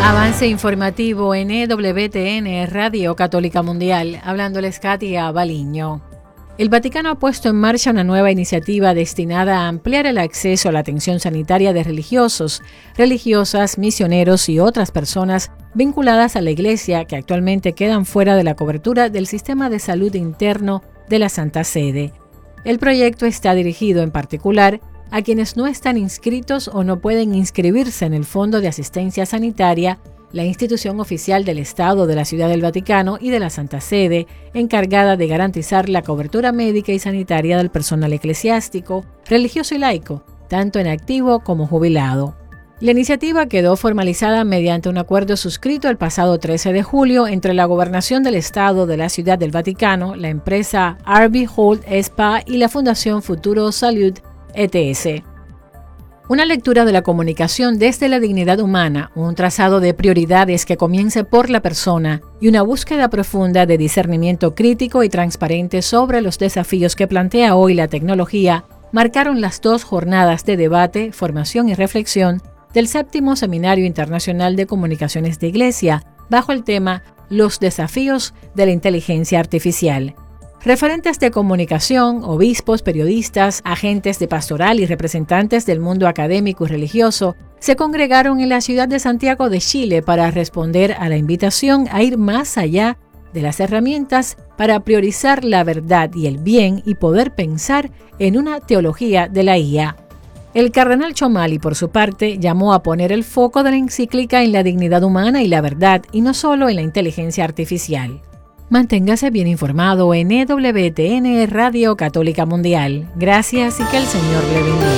Avance informativo en EWTN, Radio Católica Mundial. Hablándoles Katia Baliño. El Vaticano ha puesto en marcha una nueva iniciativa destinada a ampliar el acceso a la atención sanitaria de religiosos, religiosas, misioneros y otras personas vinculadas a la Iglesia que actualmente quedan fuera de la cobertura del sistema de salud interno de la Santa Sede. El proyecto está dirigido en particular a quienes no están inscritos o no pueden inscribirse en el Fondo de Asistencia Sanitaria, la institución oficial del Estado de la Ciudad del Vaticano y de la Santa Sede, encargada de garantizar la cobertura médica y sanitaria del personal eclesiástico, religioso y laico, tanto en activo como jubilado. La iniciativa quedó formalizada mediante un acuerdo suscrito el pasado 13 de julio entre la Gobernación del Estado de la Ciudad del Vaticano, la empresa RB Hold SPA y la Fundación Futuro Salud ETS. Una lectura de la comunicación desde la dignidad humana, un trazado de prioridades que comience por la persona y una búsqueda profunda de discernimiento crítico y transparente sobre los desafíos que plantea hoy la tecnología, marcaron las 2 jornadas de debate, formación y reflexión del 7º Seminario Internacional de Comunicaciones de Iglesia, bajo el tema Los desafíos de la inteligencia artificial. Referentes de comunicación, obispos, periodistas, agentes de pastoral y representantes del mundo académico y religioso se congregaron en la ciudad de Santiago de Chile para responder a la invitación a ir más allá de las herramientas para priorizar la verdad y el bien y poder pensar en una teología de la IA. El cardenal Chomali, por su parte, llamó a poner el foco de la encíclica en la dignidad humana y la verdad y no solo en la inteligencia artificial. Manténgase bien informado en EWTN Radio Católica Mundial. Gracias y que el Señor le bendiga.